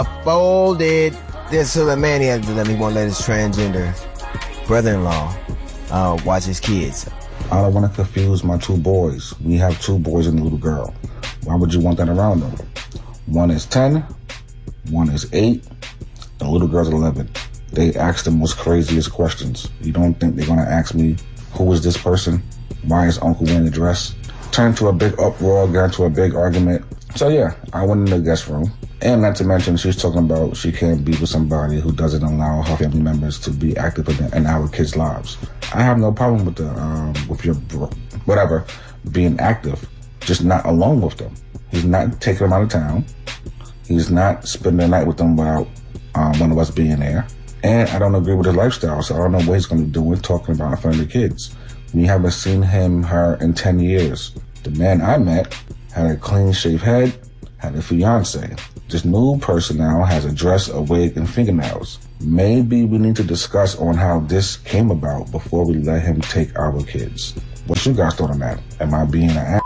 folded. There's a maniac that he won't let his transgender brother-in-law watch his kids. I don't want to confuse my two boys. We have two boys and a little girl. Why would you want that around them? One is 10, one is 8, and the little girl's 11. They ask the most craziest questions. You don't think they're going to ask me, who is this person? Why is Uncle wearing a dress? Turn to a big uproar, get into a big argument. So yeah, I went in the guest room. And not to mention, she's talking about she can't be with somebody who doesn't allow her family members to be active in our kids' lives. I have no problem with with your whatever being active, just not alone with them. He's not taking them out of town. He's not spending the night with them without one of us being there. And I don't agree with his lifestyle, so I don't know what he's going to be doing talking about in front of the kids. We haven't seen her in 10 years. The man I met had a clean-shaved head, had a fiance. This new person now has a dress, a wig, and fingernails. Maybe we need to discuss on how this came about before we let him take our kids. What's your guys' thought on that? Am I being an ass?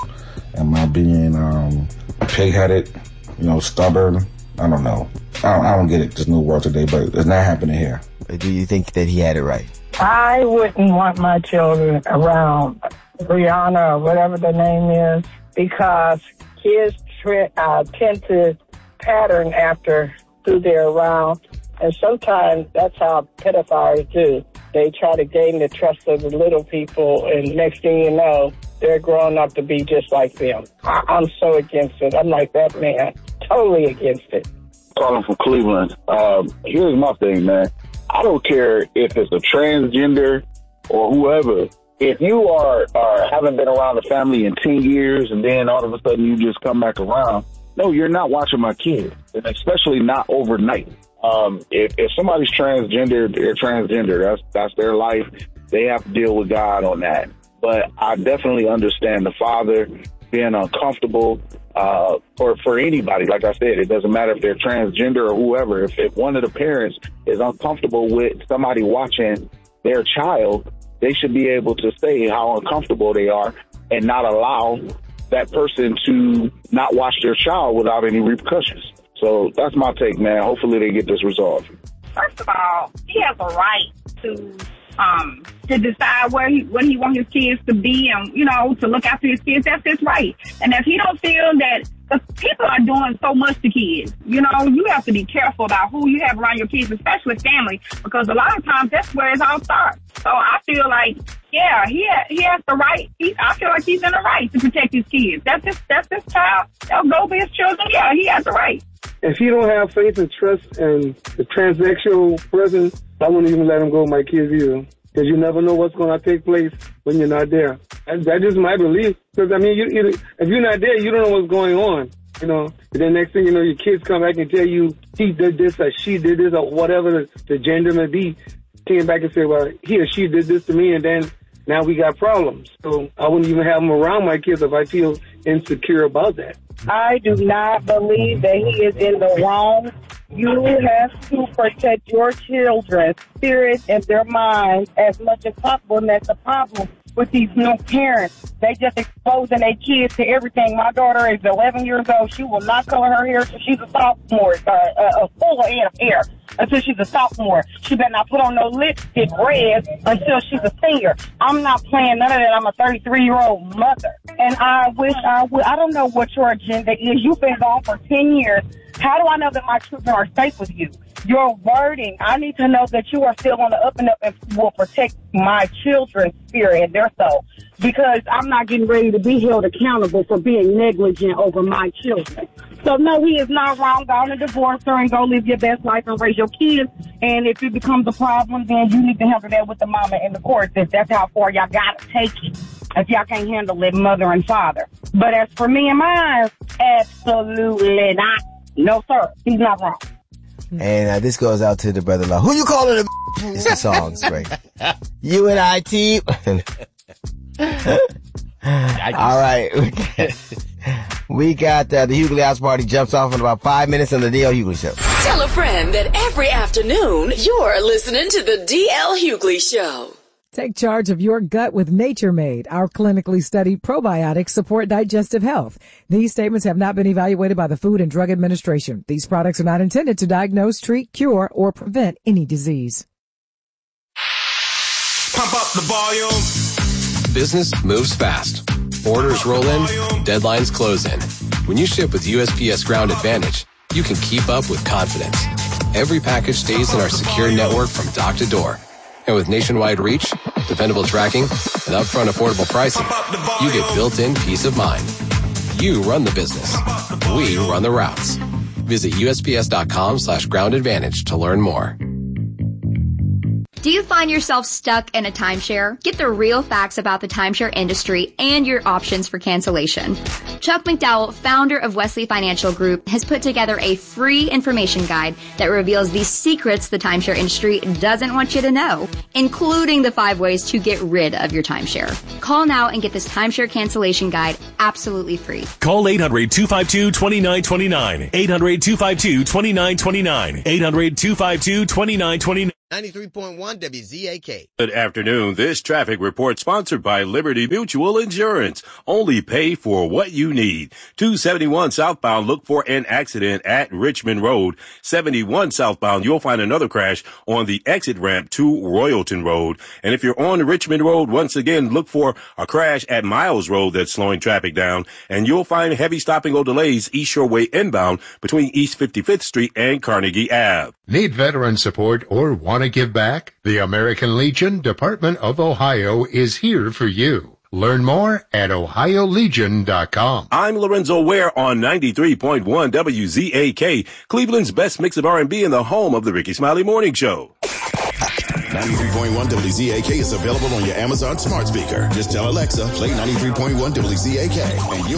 Am I being pig-headed, stubborn? I don't know. I don't get it, this new world today, but it's not happening here. Do you think that he had it right? I wouldn't want my children around Brianna or whatever the name is, because kids tend to pattern after who they're around, and sometimes that's how pedophiles do. They try to gain the trust of the little people, and next thing you know, they're growing up to be just like them. I'm so against it. I'm like that man, totally against it. Calling from Cleveland. Here's my thing, man. I don't care if it's a transgender or whoever. If you haven't been around the family in 10 years and then all of a sudden you just come back around, no, you're not watching my kids, and especially not overnight. If somebody's transgender, they're transgender. That's their life. They have to deal with God on that. But I definitely understand the father being uncomfortable for anybody. Like I said, it doesn't matter if they're transgender or whoever. If one of the parents is uncomfortable with somebody watching their child, they should be able to say how uncomfortable they are and not allow that person to not watch their child without any repercussions. So that's my take, man. Hopefully they get this resolved. First of all, he has a right to decide what he wants his kids to be and, to look after his kids. That's his right. And if he don't feel that, because people are doing so much to kids, you have to be careful about who you have around your kids, especially family, because a lot of times that's where it all starts. So I feel like, yeah, he has the right. I feel like he's in the right to protect his kids. That's his child. They'll go be his children. Yeah, he has the right. If he don't have faith and trust in the transsexual person, I wouldn't even let him go with my kids either. Because you never know what's going to take place when you're not there. That's just my belief. Because, if you're not there, you don't know what's going on. And then next thing you know, your kids come back and tell you he did this or she did this or whatever the gender may be. Came back and say, well, he or she did this to me, and then now we got problems. So I wouldn't even have them around my kids if I feel insecure about that. I do not believe that he is in the wrong. You have to protect your children's spirit and their minds as much as possible, and that's the problem with these new parents. They just exposing their kids to everything. My daughter is 11 years old. She will not color her hair until she's a sophomore, a full head of hair until she's a sophomore. She better not put on no lipstick red until she's a senior. I'm not playing none of that. I'm a 33-year-old mother. And I wish I would. I don't know what your agenda is. You've been gone for 10 years. How do I know that my children are safe with you? Your wording, I need to know that you are still on the up and up and will protect my children's spirit and their soul. Because I'm not getting ready to be held accountable for being negligent over my children. So, no, he is not wrong. Go on and divorce her and go live your best life and raise your kids. And if it becomes a problem, then you need to handle that with the mama and the courts. If that's how far y'all got to take it. If y'all can't handle it, mother and father. But as for me and mine, absolutely not. No, sir. He's not wrong. And this goes out to the brother-in-law. Who you calling a It's the song. It's great. UNIT. All right. We got the Hughley House Party jumps off in about 5 minutes on the DL Hughley Show. Tell a friend that every afternoon you're listening to the DL Hughley Show. Take charge of your gut with Nature Made. Our clinically studied probiotics support digestive health. These statements have not been evaluated by the Food and Drug Administration. These products are not intended to diagnose, treat, cure, or prevent any disease. Pump up the volume. Business moves fast. Orders roll in, deadlines close in. When you ship with USPS Ground Advantage, you can keep up with confidence. Every package stays in our secure network from dock to door. And with nationwide reach, dependable tracking, and upfront affordable pricing, you get built-in peace of mind. You run the business. We run the routes. Visit USPS.com/Ground Advantage to learn more. Do you find yourself stuck in a timeshare? Get the real facts about the timeshare industry and your options for cancellation. Chuck McDowell, founder of Wesley Financial Group, has put together a free information guide that reveals the secrets the timeshare industry doesn't want you to know, including the 5 ways to get rid of your timeshare. Call now and get this timeshare cancellation guide absolutely free. Call 800-252-2929. 800-252-2929. 800-252-2929. 93.1 WZAK. Good afternoon. This traffic report sponsored by Liberty Mutual Insurance. Only pay for what you need. 271 southbound, look for an accident at Richmond Road. 71 southbound, you'll find another crash on the exit ramp to Royalton Road. And if you're on Richmond Road, once again, look for a crash at Miles Road that's slowing traffic down. And you'll find heavy stopping or delays East Shore Way inbound between East 55th Street and Carnegie Ave. Need veteran support or want to give back? The American Legion Department of Ohio is here for you. Learn more at OhioLegion.com. I'm Lorenzo Ware on 93.1 WZAK, Cleveland's best mix of R&B and the home of the Ricky Smiley Morning Show. 93.1 WZAK is available on your Amazon smart speaker. Just tell Alexa, play 93.1 WZAK, and you'll